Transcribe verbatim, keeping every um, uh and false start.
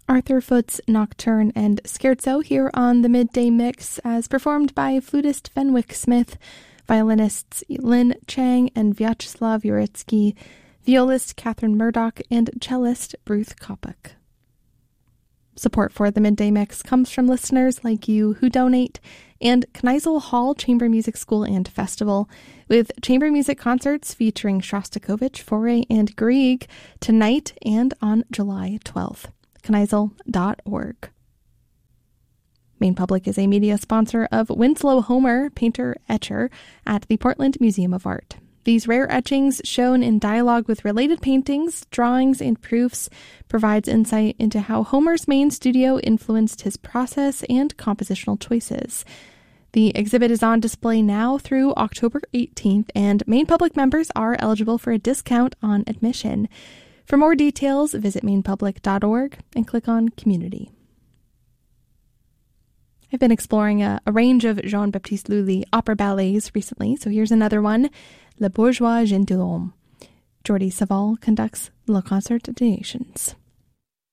Arthur Foote's Nocturne and Scherzo here on the Midday Mix, as performed by flutist Fenwick Smith, violinists Lynn Chang and Vyacheslav Uritsky, violist Catherine Murdoch, and cellist Ruth Kopuk. Support for the Midday Mix comes from listeners like you who donate, and Kneisel Hall Chamber Music School and Festival, with chamber music concerts featuring Shostakovich, Fauré, and Grieg tonight and on July twelfth. Kneisel dot org. Maine Public is a media sponsor of Winslow Homer, painter-etcher, at the Portland Museum of Art. These rare etchings, shown in dialogue with related paintings, drawings, and proofs, provides insight into how Homer's Maine studio influenced his process and compositional choices. The exhibit is on display now through October eighteenth, and Maine Public members are eligible for a discount on admission. For more details, visit maine public dot org and click on Community. I've been exploring a, a range of Jean-Baptiste Lully opera ballets recently, so here's another one, Le Bourgeois Gentilhomme. Jordi Savall conducts Le Concert des Nations.